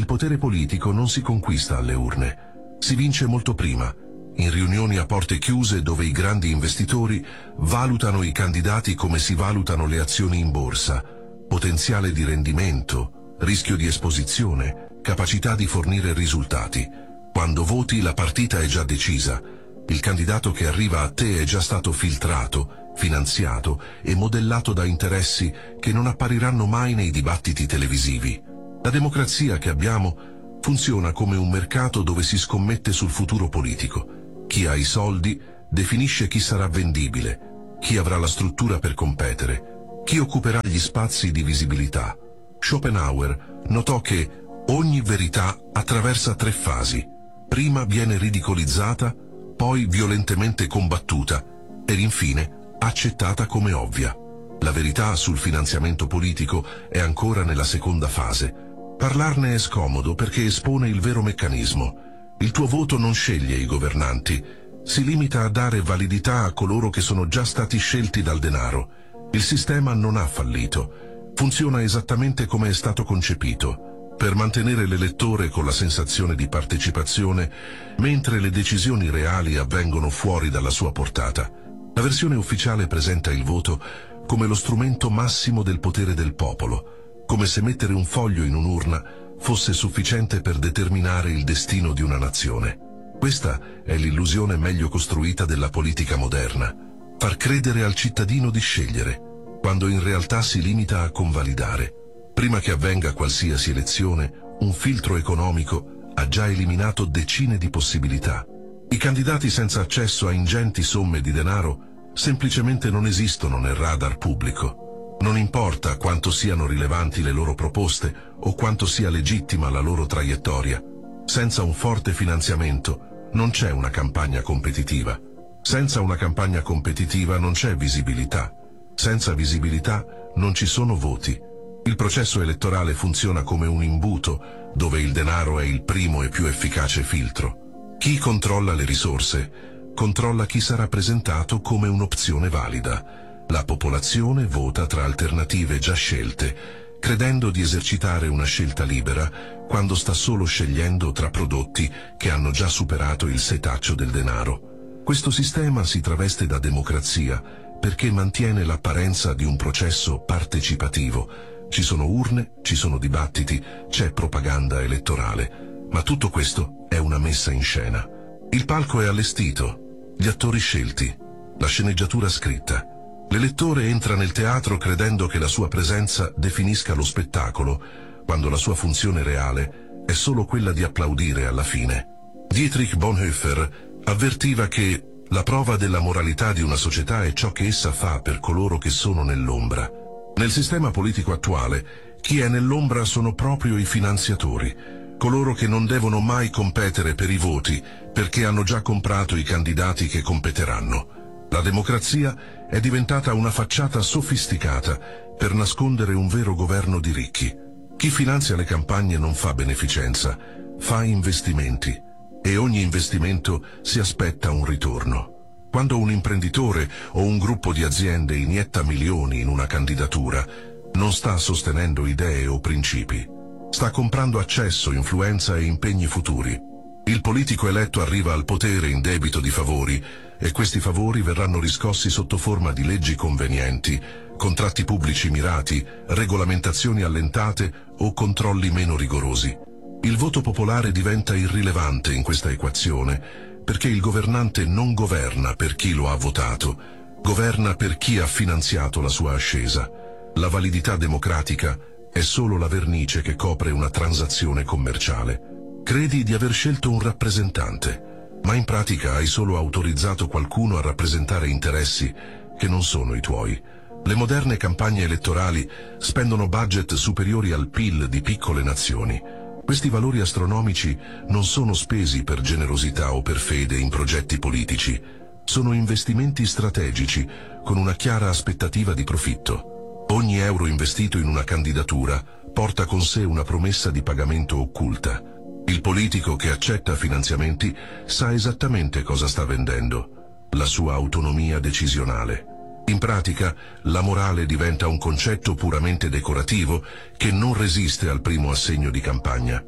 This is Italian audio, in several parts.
Il potere politico non si conquista alle urne, si vince molto prima, in riunioni a porte chiuse dove i grandi investitori valutano i candidati come si valutano le azioni in borsa, potenziale di rendimento, rischio di esposizione, capacità di fornire risultati. Quando voti la partita è già decisa, il candidato che arriva a te è già stato filtrato, finanziato e modellato da interessi che non appariranno mai nei dibattiti televisivi. La democrazia che abbiamo funziona come un mercato dove si scommette sul futuro politico. Chi ha i soldi definisce chi sarà vendibile, chi avrà la struttura per competere, chi occuperà gli spazi di visibilità. Schopenhauer notò che ogni verità attraversa 3 fasi. Prima viene ridicolizzata, poi violentemente combattuta ed infine accettata come ovvia. La verità sul finanziamento politico è ancora nella seconda fase. Parlarne è scomodo perché espone il vero meccanismo. Il tuo voto non sceglie i governanti, si limita a dare validità a coloro che sono già stati scelti dal denaro. Il sistema non ha fallito, funziona esattamente come è stato concepito, per mantenere l'elettore con la sensazione di partecipazione, mentre le decisioni reali avvengono fuori dalla sua portata. La versione ufficiale presenta il voto come lo strumento massimo del potere del popolo, come se mettere un foglio in un'urna fosse sufficiente per determinare il destino di una nazione. Questa è l'illusione meglio costruita della politica moderna, far credere al cittadino di scegliere, quando in realtà si limita a convalidare. Prima che avvenga qualsiasi elezione, un filtro economico ha già eliminato decine di possibilità. I candidati senza accesso a ingenti somme di denaro semplicemente non esistono nel radar pubblico. Non importa quanto siano rilevanti le loro proposte o quanto sia legittima la loro traiettoria. Senza un forte finanziamento non c'è una campagna competitiva. Senza una campagna competitiva non c'è visibilità. Senza visibilità non ci sono voti. Il processo elettorale funziona come un imbuto, dove il denaro è il primo e più efficace filtro. Chi controlla le risorse, controlla chi sarà presentato come un'opzione valida. La popolazione vota tra alternative già scelte, credendo di esercitare una scelta libera, quando sta solo scegliendo tra prodotti che hanno già superato il setaccio del denaro. Questo sistema si traveste da democrazia perché mantiene l'apparenza di un processo partecipativo. Ci sono urne, ci sono dibattiti, c'è propaganda elettorale, ma tutto questo è una messa in scena. Il palco è allestito, gli attori scelti, la sceneggiatura scritta. L'elettore entra nel teatro credendo che la sua presenza definisca lo spettacolo, quando la sua funzione reale è solo quella di applaudire alla fine. Dietrich Bonhoeffer avvertiva che la prova della moralità di una società è ciò che essa fa per coloro che sono nell'ombra. Nel sistema politico attuale, chi è nell'ombra sono proprio i finanziatori, coloro che non devono mai competere per i voti perché hanno già comprato i candidati che competeranno. La democrazia è diventata una facciata sofisticata per nascondere un vero governo di ricchi. Chi finanzia le campagne non fa beneficenza, fa investimenti e ogni investimento si aspetta un ritorno. Quando un imprenditore o un gruppo di aziende inietta milioni in una candidatura, non sta sostenendo idee o principi. Sta comprando accesso, influenza e impegni futuri. Il politico eletto arriva al potere in debito di favori e questi favori verranno riscossi sotto forma di leggi convenienti, contratti pubblici mirati, regolamentazioni allentate o controlli meno rigorosi. Il voto popolare diventa irrilevante in questa equazione perché il governante non governa per chi lo ha votato, governa per chi ha finanziato la sua ascesa. La validità democratica è solo la vernice che copre una transazione commerciale. Credi di aver scelto un rappresentante, ma in pratica hai solo autorizzato qualcuno a rappresentare interessi che non sono i tuoi. Le moderne campagne elettorali spendono budget superiori al PIL di piccole nazioni. Questi valori astronomici non sono spesi per generosità o per fede in progetti politici, sono investimenti strategici con una chiara aspettativa di profitto. Ogni euro investito in una candidatura porta con sé una promessa di pagamento occulta. Il politico che accetta finanziamenti sa esattamente cosa sta vendendo, la sua autonomia decisionale. In pratica, la morale diventa un concetto puramente decorativo che non resiste al primo assegno di campagna.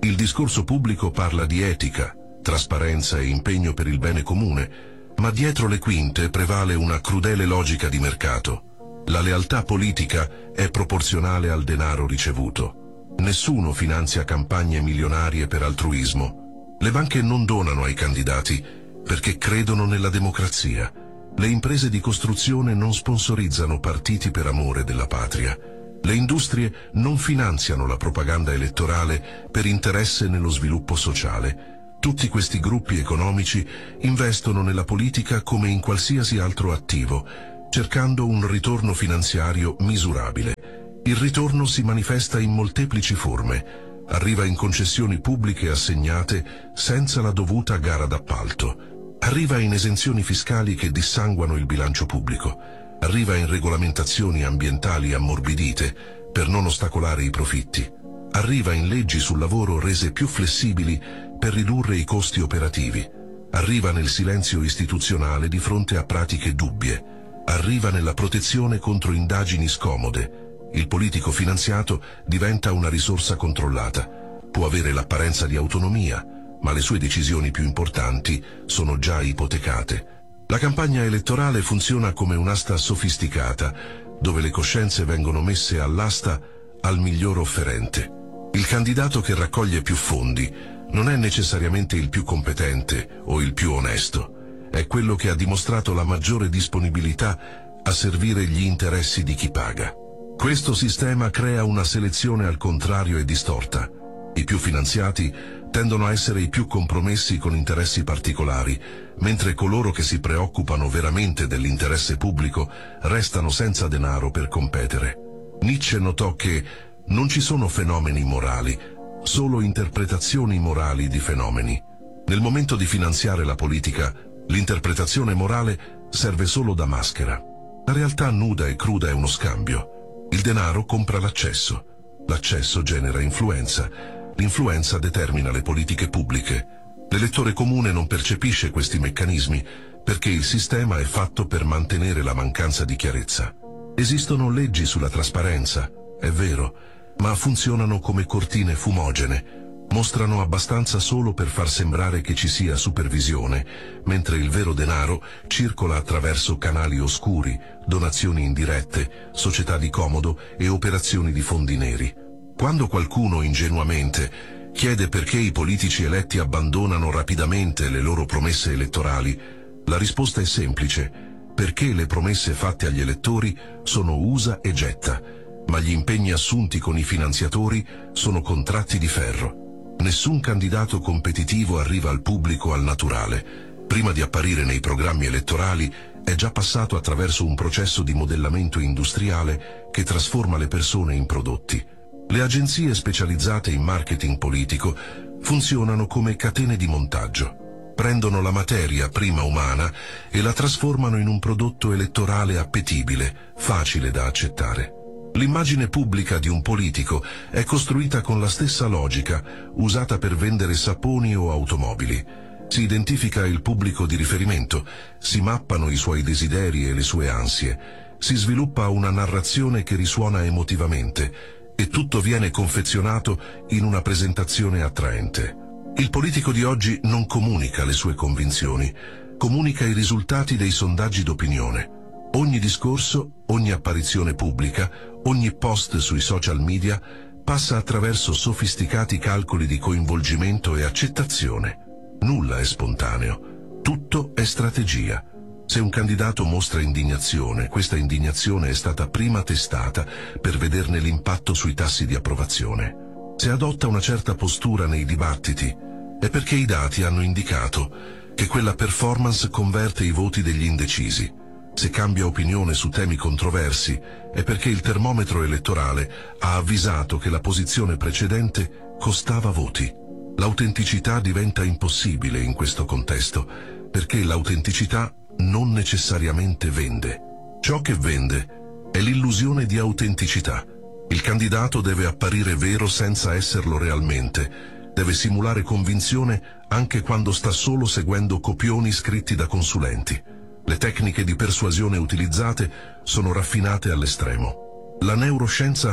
Il discorso pubblico parla di etica, trasparenza e impegno per il bene comune, ma dietro le quinte prevale una crudele logica di mercato. La lealtà politica è proporzionale al denaro ricevuto. Nessuno finanzia campagne milionarie per altruismo. Le banche non donano ai candidati perché credono nella democrazia. Le imprese di costruzione non sponsorizzano partiti per amore della patria. Le industrie non finanziano la propaganda elettorale per interesse nello sviluppo sociale. Tutti questi gruppi economici investono nella politica come in qualsiasi altro attivo, cercando un ritorno finanziario misurabile. Il ritorno si manifesta in molteplici forme. Arriva in concessioni pubbliche assegnate senza la dovuta gara d'appalto. Arriva in esenzioni fiscali che dissanguano il bilancio pubblico. Arriva in regolamentazioni ambientali ammorbidite per non ostacolare i profitti. Arriva in leggi sul lavoro rese più flessibili per ridurre i costi operativi. Arriva nel silenzio istituzionale di fronte a pratiche dubbie. Arriva nella protezione contro indagini scomode. Il politico finanziato diventa una risorsa controllata. Può avere l'apparenza di autonomia, ma le sue decisioni più importanti sono già ipotecate. La campagna elettorale funziona come un'asta sofisticata, dove le coscienze vengono messe all'asta al miglior offerente. Il candidato che raccoglie più fondi non è necessariamente il più competente o il più onesto, è quello che ha dimostrato la maggiore disponibilità a servire gli interessi di chi paga. Questo sistema crea una selezione al contrario e distorta. I più finanziati tendono a essere i più compromessi con interessi particolari, mentre coloro che si preoccupano veramente dell'interesse pubblico restano senza denaro per competere. Nietzsche notò che non ci sono fenomeni morali, solo interpretazioni morali di fenomeni. Nel momento di finanziare la politica, l'interpretazione morale serve solo da maschera. La realtà nuda e cruda è uno scambio. Il denaro compra l'accesso. L'accesso genera influenza. L'influenza determina le politiche pubbliche. L'elettore comune non percepisce questi meccanismi perché il sistema è fatto per mantenere la mancanza di chiarezza. Esistono leggi sulla trasparenza, è vero, ma funzionano come cortine fumogene. Mostrano abbastanza solo per far sembrare che ci sia supervisione, mentre il vero denaro circola attraverso canali oscuri, donazioni indirette, società di comodo e operazioni di fondi neri. Quando qualcuno ingenuamente chiede perché i politici eletti abbandonano rapidamente le loro promesse elettorali, la risposta è semplice: perché le promesse fatte agli elettori sono usa e getta, ma gli impegni assunti con i finanziatori sono contratti di ferro. Nessun candidato competitivo arriva al pubblico al naturale. Prima di apparire nei programmi elettorali è già passato attraverso un processo di modellamento industriale che trasforma le persone in prodotti. Le agenzie specializzate in marketing politico funzionano come catene di montaggio. Prendono la materia prima umana e la trasformano in un prodotto elettorale appetibile, facile da accettare. L'immagine pubblica di un politico è costruita con la stessa logica usata per vendere saponi o automobili. Si identifica il pubblico di riferimento, si mappano i suoi desideri e le sue ansie, si sviluppa una narrazione che risuona emotivamente e tutto viene confezionato in una presentazione attraente. Il politico di oggi non comunica le sue convinzioni, comunica i risultati dei sondaggi d'opinione. Ogni discorso, ogni apparizione pubblica, ogni post sui social media passa attraverso sofisticati calcoli di coinvolgimento e accettazione. Nulla è spontaneo, tutto è strategia. Se un candidato mostra indignazione, questa indignazione è stata prima testata per vederne l'impatto sui tassi di approvazione. Se adotta una certa postura nei dibattiti, è perché i dati hanno indicato che quella performance converte i voti degli indecisi. Se cambia opinione su temi controversi, è perché il termometro elettorale ha avvisato che la posizione precedente costava voti. L'autenticità diventa impossibile in questo contesto, perché l'autenticità non necessariamente vende. Ciò che vende è l'illusione di autenticità. Il candidato deve apparire vero senza esserlo realmente, deve simulare convinzione anche quando sta solo seguendo copioni scritti da consulenti. Le tecniche di persuasione utilizzate sono raffinate all'estremo. La neuroscienza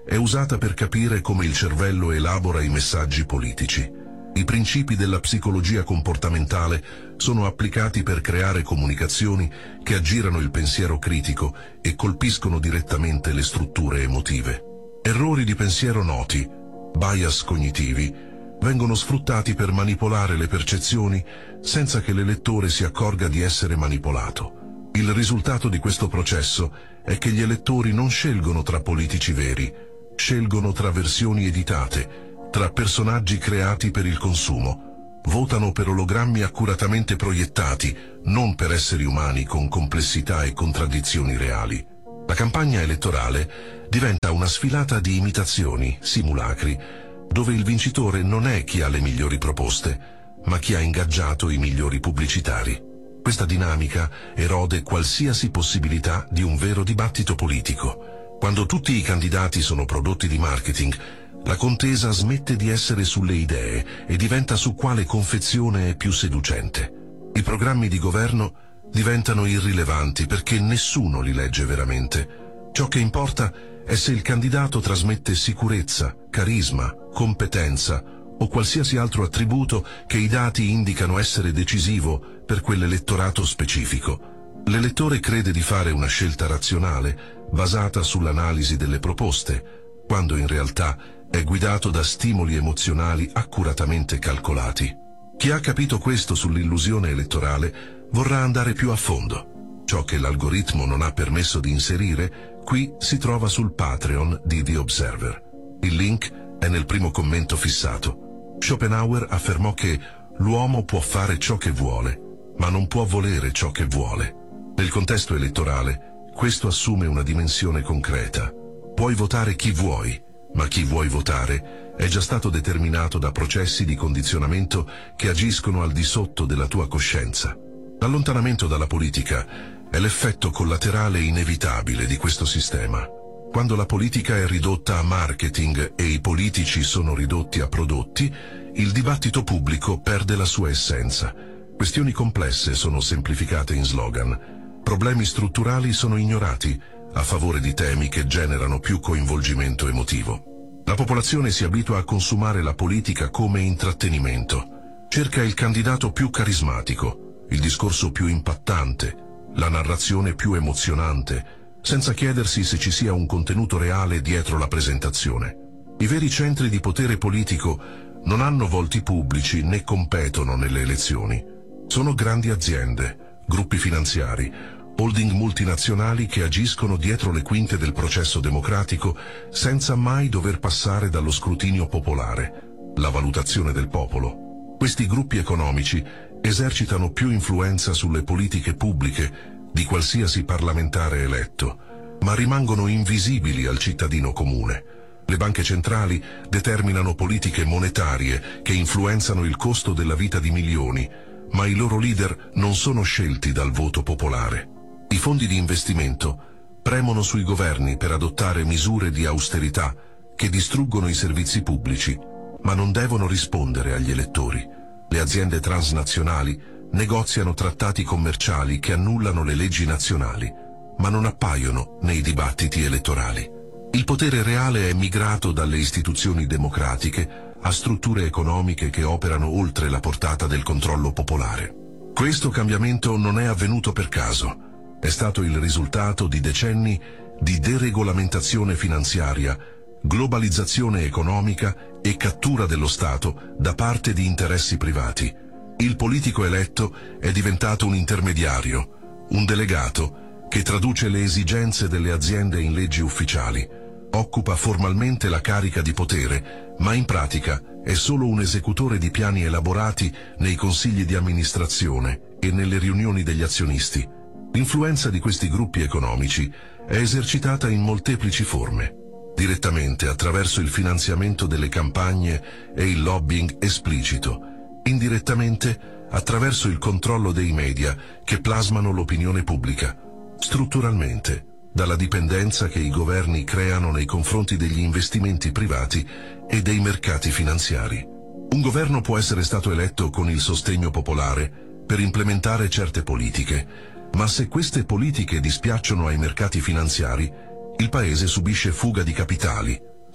è usata per capire come il cervello elabora i messaggi politici. I principi della psicologia comportamentale sono applicati per creare comunicazioni che aggirano il pensiero critico e colpiscono direttamente le strutture emotive. Errori di pensiero noti, bias cognitivi, vengono sfruttati per manipolare le percezioni senza che l'elettore si accorga di essere manipolato. Il risultato di questo processo è che gli elettori non scelgono tra politici veri, scelgono tra versioni editate, tra personaggi creati per il consumo. Votano per ologrammi accuratamente proiettati, non per esseri umani con complessità e contraddizioni reali. La campagna elettorale diventa una sfilata di imitazioni, simulacri, dove il vincitore non è chi ha le migliori proposte, ma chi ha ingaggiato i migliori pubblicitari. Questa dinamica erode qualsiasi possibilità di un vero dibattito politico. Quando tutti i candidati sono prodotti di marketing, la contesa smette di essere sulle idee e diventa su quale confezione è più seducente. I programmi di governo diventano irrilevanti perché nessuno li legge veramente. Ciò che importa è se il candidato trasmette sicurezza, carisma, competenza o qualsiasi altro attributo che i dati indicano essere decisivo per quell'elettorato specifico. L'elettore crede di fare una scelta razionale, basata sull'analisi delle proposte, quando in realtà è guidato da stimoli emozionali accuratamente calcolati. Chi ha capito questo sull'illusione elettorale vorrà andare più a fondo. Ciò che l'algoritmo non ha permesso di inserire, qui si trova sul Patreon di The Observer. Il link è nel primo commento fissato. Schopenhauer affermò che l'uomo può fare ciò che vuole, ma non può volere ciò che vuole. Nel contesto elettorale, questo assume una dimensione concreta. Puoi votare chi vuoi, ma chi vuoi votare è già stato determinato da processi di condizionamento che agiscono al di sotto della tua coscienza. L'allontanamento dalla politica è l'effetto collaterale inevitabile di questo sistema. Quando la politica è ridotta a marketing e i politici sono ridotti a prodotti, il dibattito pubblico perde la sua essenza. Questioni complesse sono semplificate in slogan. Problemi strutturali sono ignorati a favore di temi che generano più coinvolgimento emotivo. La popolazione si abitua a consumare la politica come intrattenimento. Cerca il candidato più carismatico, il discorso più impattante, la narrazione più emozionante, senza chiedersi se ci sia un contenuto reale dietro la presentazione. I veri centri di potere politico non hanno volti pubblici né competono nelle elezioni. Sono grandi aziende, gruppi finanziari, holding multinazionali che agiscono dietro le quinte del processo democratico senza mai dover passare dallo scrutinio popolare, la valutazione del popolo. Questi gruppi economici esercitano più influenza sulle politiche pubbliche di qualsiasi parlamentare eletto, ma rimangono invisibili al cittadino comune. Le banche centrali determinano politiche monetarie che influenzano il costo della vita di milioni, ma i loro leader non sono scelti dal voto popolare. I fondi di investimento premono sui governi per adottare misure di austerità che distruggono i servizi pubblici, ma non devono rispondere agli elettori. Le aziende transnazionali negoziano trattati commerciali che annullano le leggi nazionali, ma non appaiono nei dibattiti elettorali. Il potere reale è migrato dalle istituzioni democratiche a strutture economiche che operano oltre la portata del controllo popolare. Questo cambiamento non è avvenuto per caso. È stato il risultato di decenni di deregolamentazione finanziaria, globalizzazione economica e cattura dello Stato da parte di interessi privati. Il politico eletto è diventato un intermediario, un delegato che traduce le esigenze delle aziende in leggi ufficiali. Occupa formalmente la carica di potere, ma in pratica è solo un esecutore di piani elaborati nei consigli di amministrazione e nelle riunioni degli azionisti. L'influenza di questi gruppi economici è esercitata in molteplici forme. Direttamente attraverso il finanziamento delle campagne e il lobbying esplicito, indirettamente attraverso il controllo dei media che plasmano l'opinione pubblica, strutturalmente dalla dipendenza che i governi creano nei confronti degli investimenti privati e dei mercati finanziari. Un governo può essere stato eletto con il sostegno popolare per implementare certe politiche, ma se queste politiche dispiacciono ai mercati finanziari, il paese subisce fuga di capitali,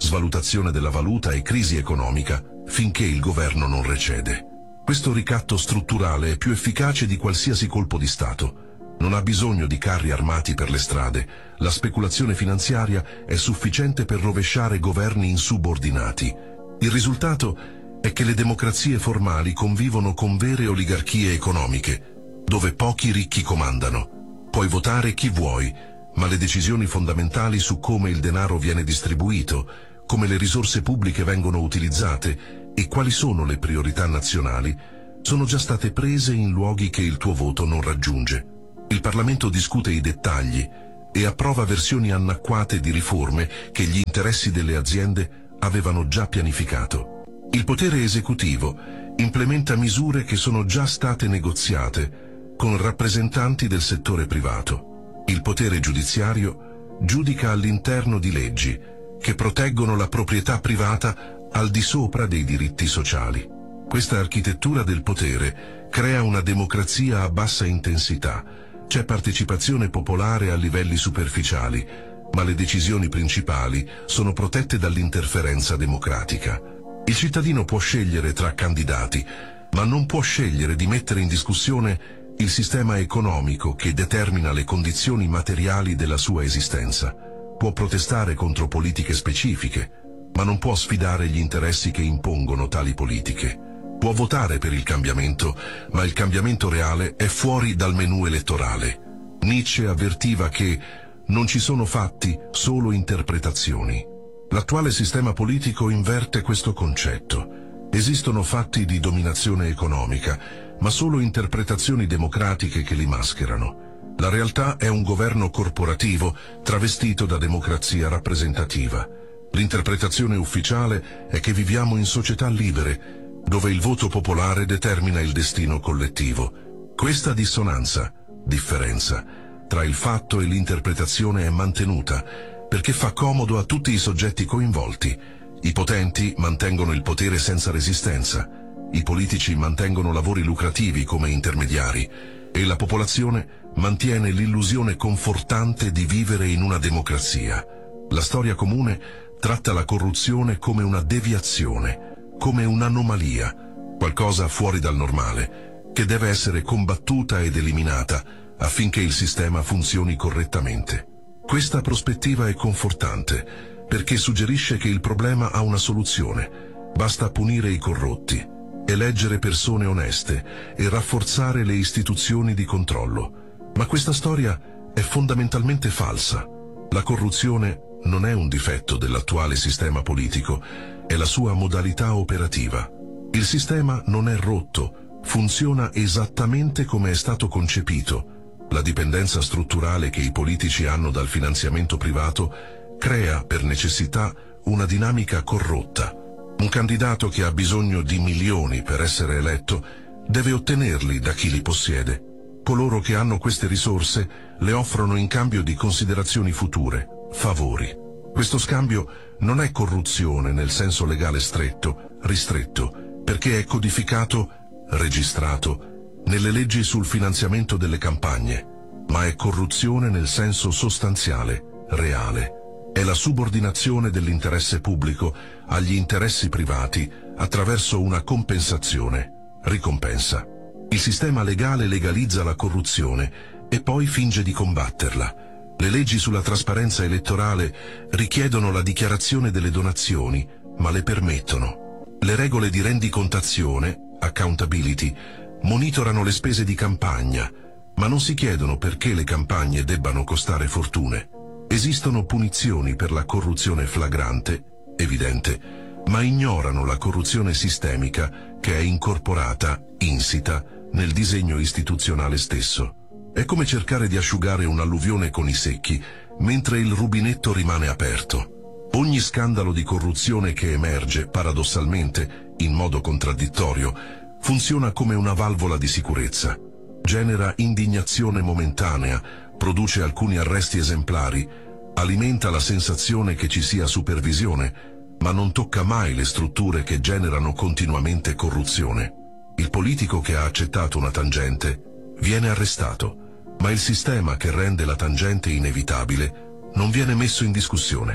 svalutazione della valuta e crisi economica finché il governo non recede. Questo ricatto strutturale è più efficace di qualsiasi colpo di Stato. Non ha bisogno di carri armati per le strade. La speculazione finanziaria è sufficiente per rovesciare governi insubordinati. Il risultato è che le democrazie formali convivono con vere oligarchie economiche, dove pochi ricchi comandano. Puoi votare chi vuoi, ma le decisioni fondamentali su come il denaro viene distribuito, come le risorse pubbliche vengono utilizzate e quali sono le priorità nazionali, sono già state prese in luoghi che il tuo voto non raggiunge. Il Parlamento discute i dettagli e approva versioni annacquate di riforme che gli interessi delle aziende avevano già pianificato. Il potere esecutivo implementa misure che sono già state negoziate con rappresentanti del settore privato. Il potere giudiziario giudica all'interno di leggi che proteggono la proprietà privata al di sopra dei diritti sociali. Questa architettura del potere crea una democrazia a bassa intensità. C'è partecipazione popolare a livelli superficiali, ma le decisioni principali sono protette dall'interferenza democratica. Il cittadino può scegliere tra candidati, ma non può scegliere di mettere in discussione il sistema economico che determina le condizioni materiali della sua esistenza. Può protestare contro politiche specifiche, ma non può sfidare gli interessi che impongono tali politiche. Può votare per il cambiamento, ma il cambiamento reale è fuori dal menù elettorale. Nietzsche avvertiva che non ci sono fatti, solo interpretazioni. L'attuale sistema politico inverte questo concetto. Esistono fatti di dominazione economica, ma solo interpretazioni democratiche che li mascherano. La realtà è un governo corporativo travestito da democrazia rappresentativa. L'interpretazione ufficiale è che viviamo in società libere, dove il voto popolare determina il destino collettivo. Questa differenza tra il fatto e l'interpretazione è mantenuta perché fa comodo a tutti i soggetti coinvolti. I potenti mantengono il potere senza resistenza, i politici mantengono lavori lucrativi come intermediari e la popolazione mantiene l'illusione confortante di vivere in una democrazia. La storia comune tratta la corruzione come una deviazione, come un'anomalia, qualcosa fuori dal normale, che deve essere combattuta ed eliminata affinché il sistema funzioni correttamente. Questa prospettiva è confortante, perché suggerisce che il problema ha una soluzione. Basta punire i corrotti, eleggere persone oneste e rafforzare le istituzioni di controllo. Ma questa storia è fondamentalmente falsa. La corruzione non è un difetto dell'attuale sistema politico, è la sua modalità operativa. Il sistema non è rotto, funziona esattamente come è stato concepito. La dipendenza strutturale che i politici hanno dal finanziamento privato crea per necessità una dinamica corrotta. Un candidato che ha bisogno di milioni per essere eletto deve ottenerli da chi li possiede. Coloro che hanno queste risorse le offrono in cambio di considerazioni future, favori. Questo scambio non è corruzione nel senso legale stretto, ristretto, perché è codificato, registrato, nelle leggi sul finanziamento delle campagne, ma è corruzione nel senso sostanziale, reale. È la subordinazione dell'interesse pubblico agli interessi privati attraverso una compensazione, ricompensa. Il sistema legale legalizza la corruzione e poi finge di combatterla. Le leggi sulla trasparenza elettorale richiedono la dichiarazione delle donazioni, ma le permettono. Le regole di rendicontazione, accountability, monitorano le spese di campagna, ma non si chiedono perché le campagne debbano costare fortune. Esistono punizioni per la corruzione flagrante, evidente, ma ignorano la corruzione sistemica che è incorporata, insita, nel disegno istituzionale stesso. È come cercare di asciugare un'alluvione con i secchi, mentre il rubinetto rimane aperto. Ogni scandalo di corruzione che emerge, paradossalmente, in modo contraddittorio, funziona come una valvola di sicurezza. Genera indignazione momentanea, produce alcuni arresti esemplari, alimenta la sensazione che ci sia supervisione, ma non tocca mai le strutture che generano continuamente corruzione. Il politico che ha accettato una tangente viene arrestato, ma il sistema che rende la tangente inevitabile non viene messo in discussione.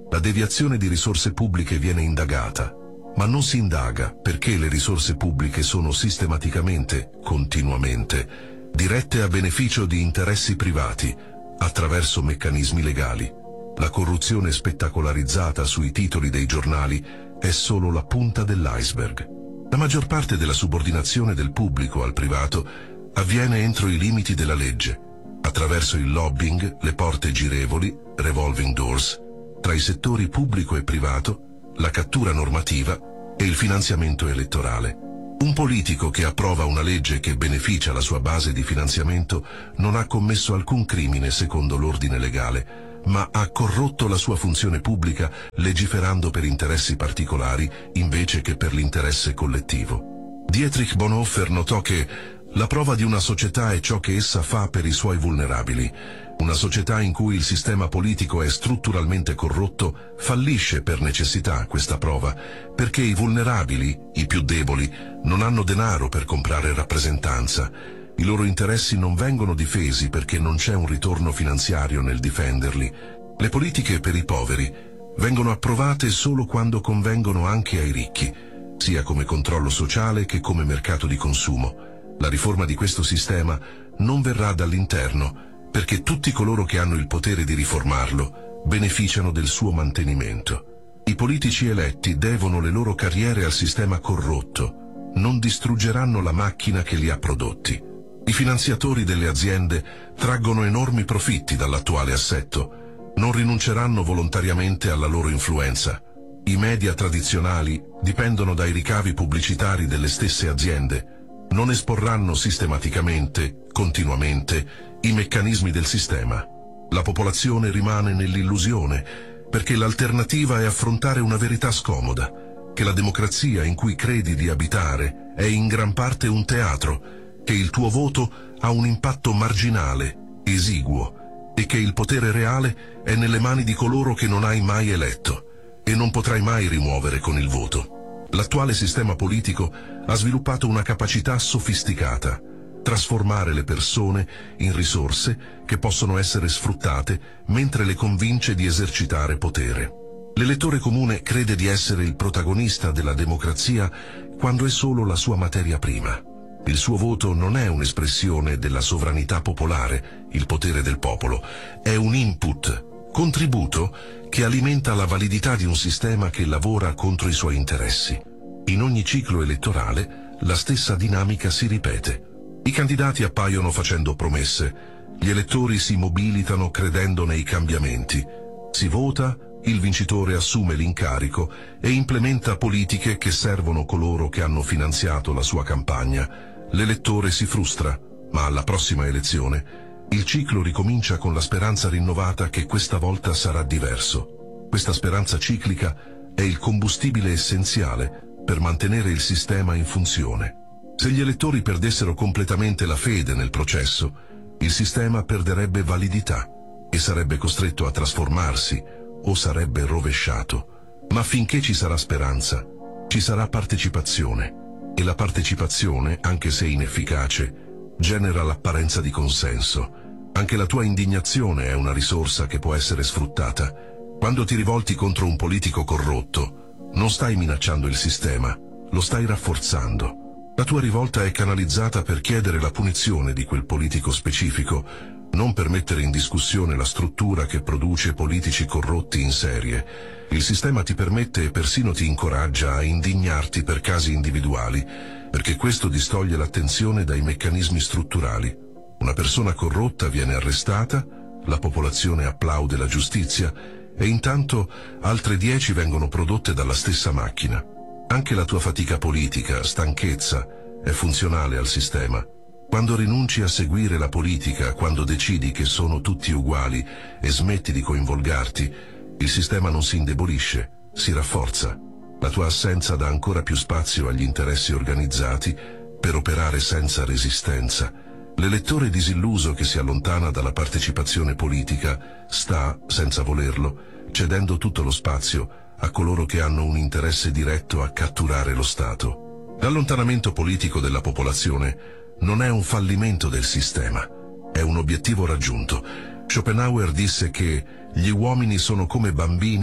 La deviazione di risorse pubbliche viene indagata, ma non si indaga perché le risorse pubbliche sono sistematicamente, continuamente, dirette a beneficio di interessi privati, attraverso meccanismi legali. La corruzione spettacolarizzata sui titoli dei giornali è solo la punta dell'iceberg. La maggior parte della subordinazione del pubblico al privato avviene entro i limiti della legge, attraverso il lobbying, le porte girevoli, revolving doors, tra i settori pubblico e privato, la cattura normativa e il finanziamento elettorale. Un politico che approva una legge che beneficia la sua base di finanziamento non ha commesso alcun crimine secondo l'ordine legale, ma ha corrotto la sua funzione pubblica legiferando per interessi particolari invece che per l'interesse collettivo. Dietrich Bonhoeffer notò che la prova di una società è ciò che essa fa per i suoi vulnerabili. Una società in cui il sistema politico è strutturalmente corrotto fallisce per necessità questa prova, perché i vulnerabili, i più deboli, non hanno denaro per comprare rappresentanza. I loro interessi non vengono difesi perché non c'è un ritorno finanziario nel difenderli. Le politiche per i poveri vengono approvate solo quando convengono anche ai ricchi, sia come controllo sociale che come mercato di consumo. La riforma di questo sistema non verrà dall'interno, perché tutti coloro che hanno il potere di riformarlo beneficiano del suo mantenimento. I politici eletti devono le loro carriere al sistema corrotto, non distruggeranno la macchina che li ha prodotti. I finanziatori delle aziende traggono enormi profitti dall'attuale assetto, non rinunceranno volontariamente alla loro influenza. I media tradizionali dipendono dai ricavi pubblicitari delle stesse aziende, non esporranno sistematicamente, continuamente, i meccanismi del sistema. La popolazione rimane nell'illusione, perché l'alternativa è affrontare una verità scomoda, che la democrazia in cui credi di abitare è in gran parte un teatro, che il tuo voto ha un impatto marginale, esiguo, e che il potere reale è nelle mani di coloro che non hai mai eletto e non potrai mai rimuovere con il voto. L'attuale sistema politico ha sviluppato una capacità sofisticata: trasformare le persone in risorse che possono essere sfruttate mentre le convince di esercitare potere. L'elettore comune crede di essere il protagonista della democrazia quando è solo la sua materia prima. Il suo voto non è un'espressione della sovranità popolare, il potere del popolo, è un input, contributo che alimenta la validità di un sistema che lavora contro i suoi interessi. In ogni ciclo elettorale la stessa dinamica si ripete. I candidati appaiono facendo promesse, gli elettori si mobilitano credendo nei cambiamenti. Si vota, il vincitore assume l'incarico e implementa politiche che servono coloro che hanno finanziato la sua campagna. L'elettore si frustra, ma alla prossima elezione il ciclo ricomincia con la speranza rinnovata che questa volta sarà diverso. Questa speranza ciclica è il combustibile essenziale per mantenere il sistema in funzione. Se gli elettori perdessero completamente la fede nel processo, il sistema perderebbe validità e sarebbe costretto a trasformarsi o sarebbe rovesciato. Ma finché ci sarà speranza, ci sarà partecipazione. E la partecipazione, anche se inefficace, genera l'apparenza di consenso. Anche la tua indignazione è una risorsa che può essere sfruttata. Quando ti rivolti contro un politico corrotto, non stai minacciando il sistema, lo stai rafforzando. La tua rivolta è canalizzata per chiedere la punizione di quel politico specifico, non per mettere in discussione la struttura che produce politici corrotti in serie. Il sistema ti permette e persino ti incoraggia a indignarti per casi individuali, perché questo distoglie l'attenzione dai meccanismi strutturali. Una persona corrotta viene arrestata, la popolazione applaude la giustizia e intanto altre 10 vengono prodotte dalla stessa macchina. Anche la tua fatica politica, stanchezza, è funzionale al sistema. Quando rinunci a seguire la politica, quando decidi che sono tutti uguali e smetti di coinvolgarti, il sistema non si indebolisce, si rafforza. La tua assenza dà ancora più spazio agli interessi organizzati per operare senza resistenza. L'elettore disilluso che si allontana dalla partecipazione politica sta, senza volerlo, cedendo tutto lo spazio a coloro che hanno un interesse diretto a catturare lo Stato. L'allontanamento politico della popolazione non è un fallimento del sistema, è un obiettivo raggiunto. Schopenhauer disse che gli uomini sono come bambini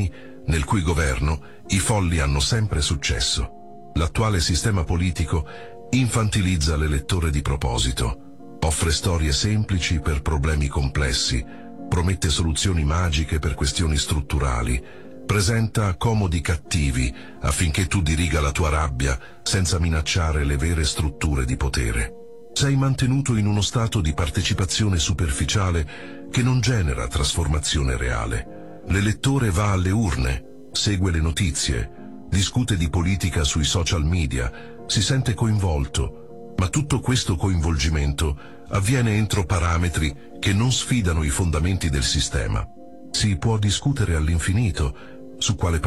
nel cui governo i folli hanno sempre successo. L'attuale sistema politico infantilizza l'elettore di proposito, offre storie semplici per problemi complessi, promette soluzioni magiche per questioni strutturali, presenta comodi cattivi affinché tu diriga la tua rabbia senza minacciare le vere strutture di potere. Sei mantenuto in uno stato di partecipazione superficiale che non genera trasformazione reale. L'elettore va alle urne, segue le notizie, discute di politica sui social media, si sente coinvolto, ma tutto questo coinvolgimento avviene entro parametri che non sfidano i fondamenti del sistema. Si può discutere all'infinito su quale